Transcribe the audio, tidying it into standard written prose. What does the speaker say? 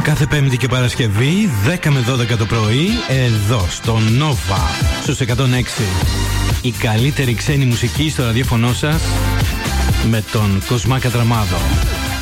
Κάθε Πέμπτη και Παρασκευή 10 με 12 το πρωί εδώ στο Nova στους 106. Η καλύτερη ξένη μουσική στο ραδιόφωνο σας με τον Κοσμά Κατραμάδο.